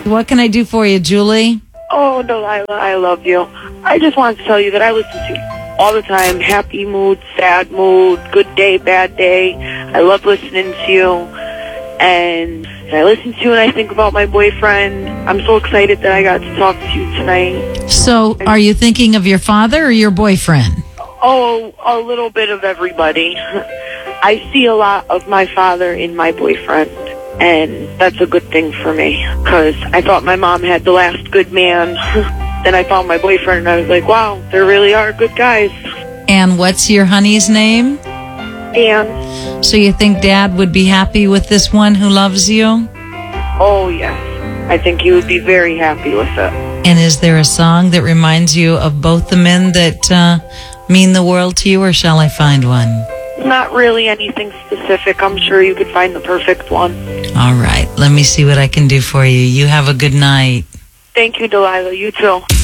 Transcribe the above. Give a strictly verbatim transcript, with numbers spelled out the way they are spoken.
What can I do for you, Julie? Oh, Delilah, I love you. I just wanted to tell you that I listen to you all the time. Happy mood, sad mood, good day, bad day. I love listening to you. And I listen to you and I think about my boyfriend. I'm so excited that I got to talk to you tonight. So, are you thinking of your father or your boyfriend? Oh, a little bit of everybody. I see a lot of my father in my boyfriend. And that's a good thing for me, because I thought my mom had the last good man. Then I found my boyfriend, and I was like, wow, there really are good guys. And what's your honey's name? Dan. So you think Dad would be happy with this one who loves you? Oh, yes. I think he would be very happy with it. And is there a song that reminds you of both the men that uh, mean the world to you, or shall I find one? Not really anything specific. I'm sure you could find the perfect one. All right. Let me see what I can do for you. You have a good night. Thank you, Delilah. You too.